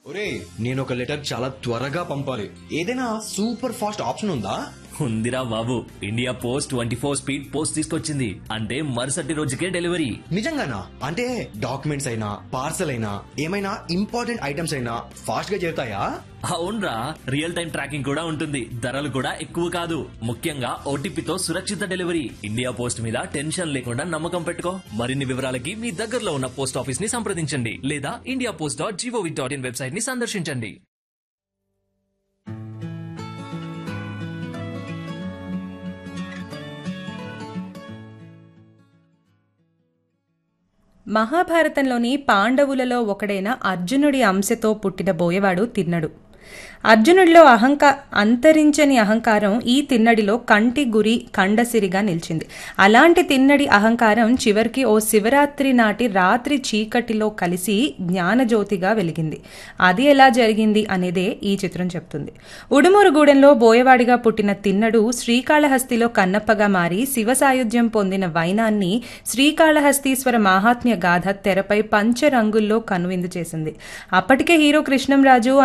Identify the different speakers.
Speaker 1: ఒరే నేను ఒక లెటర్ చాలా త్వరగా పంపాలి. ఏదైనా సూపర్ ఫాస్ట్ ఆప్షన్ ఉందా?
Speaker 2: ఉందిరా బాబు, ఇండియా పోస్ట్ 24 స్పీడ్ పోస్ట్ తీసుకొచ్చింది. అంటే మరుసటి రోజుకే డెలివరీ.
Speaker 1: నిజంగానా? అంటే డాక్యుమెంట్స్ అయినా పార్సల్ అయినా ఏమైనా ఇంపార్టెంట్ ఐటమ్స్ అయినా ఫాస్ట్ గా చేరుతాయా?
Speaker 2: అవునరా, రియల్ టైం ట్రాకింగ్ కూడా ఉంటుంది. ధరలు కూడా ఎక్కువ కాదు. ముఖ్యంగా ఓటీపీతో సురక్షిత డెలివరీ. ఇండియా పోస్ట్ మీద టెన్షన్ లేకుండా నమ్మకం పెట్టుకో. మరిన్ని వివరాలకి మీ దగ్గరలో ఉన్న పోస్ట్ ఆఫీస్ ని సంప్రదించండి లేదా indiapost.gov.in వెబ్సైట్ ని సందర్శించండి.
Speaker 3: మహాభారతంలోని పాండవులలో ఒకడైన అర్జునుడి అంశతో పుట్టిన బోయవాడు తిన్నడు. అర్జునుడిలో అంతరించని అహంకారం ఈ తిన్నడిలో కంటి గురి కండసిరిగా నిలిచింది. అలాంటి తిన్నడి అహంకారం చివరికి ఓ శివరాత్రి నాటి రాత్రి చీకటిలో కలిసి జ్ఞానజ్యోతిగా వెలిగింది. అది ఎలా జరిగింది అనేదే ఈ చిత్రం చెప్తుంది. ఉడుమూరుగూడెంలో బోయవాడిగా పుట్టిన తిన్నడు శ్రీకాళహస్తిలో కన్నప్పగా మారి శివ సాయుధ్యం పొందిన వైనాన్ని శ్రీకాళహస్తీశ్వర మాహాత్మ్య గాథ తెరపై పంచరంగుల్లో కనువిందు చేసింది. అప్పటికే హీరో కృష్ణంరాజు